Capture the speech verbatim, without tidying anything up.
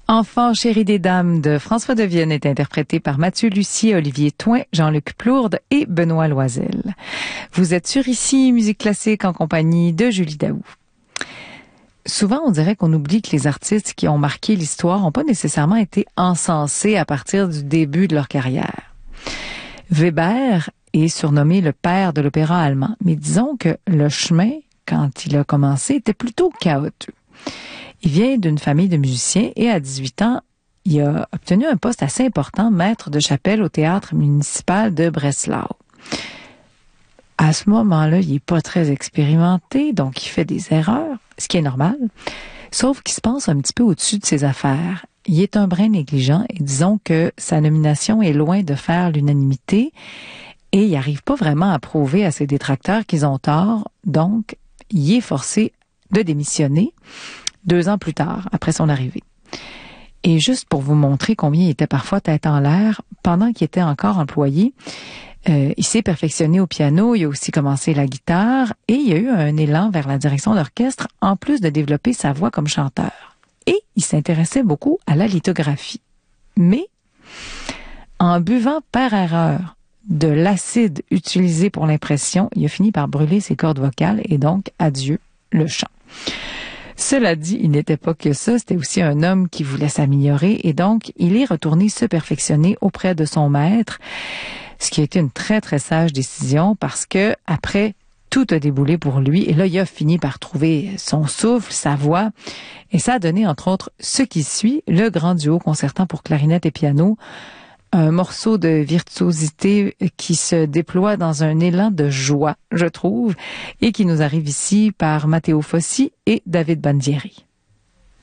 Enfant chéri des dames de François de Vienne est interprété par Mathieu Lussier, Olivier Thoin, Jean-Luc Plourde et Benoît Loisel. Vous êtes sur Ici Musique Classique en compagnie de Julie Daou. Souvent, on dirait qu'on oublie que les artistes qui ont marqué l'histoire n'ont pas nécessairement été encensés à partir du début de leur carrière. Weber est surnommé le père de l'opéra allemand, mais disons que le chemin, quand il a commencé, était plutôt chaotique. Il vient d'une famille de musiciens et à dix-huit ans, il a obtenu un poste assez important, maître de chapelle au théâtre municipal de Breslau. À ce moment-là, il est pas très expérimenté, donc il fait des erreurs, ce qui est normal, sauf qu'il se pense un petit peu au-dessus de ses affaires. Il est un brin négligent et disons que sa nomination est loin de faire l'unanimité et il n'arrive pas vraiment à prouver à ses détracteurs qu'ils ont tort, donc il est forcé de démissionner deux ans plus tard, après son arrivée. Et juste pour vous montrer combien il était parfois tête en l'air, pendant qu'il était encore employé, euh, il s'est perfectionné au piano, il a aussi commencé la guitare et il a eu un élan vers la direction d'orchestre, en plus de développer sa voix comme chanteur. Et il s'intéressait beaucoup à la lithographie. Mais, en buvant par erreur de l'acide utilisé pour l'impression, il a fini par brûler ses cordes vocales et donc, adieu, le chant. Cela dit, il n'était pas que ça, c'était aussi un homme qui voulait s'améliorer et donc il est retourné se perfectionner auprès de son maître, ce qui a été une très très sage décision parce que après tout a déboulé pour lui et là il a fini par trouver son souffle, sa voix et ça a donné entre autres ce qui suit, le grand duo concertant pour clarinette et piano, un morceau de virtuosité qui se déploie dans un élan de joie, je trouve, et qui nous arrive ici par Matteo Fossi et David Bandieri.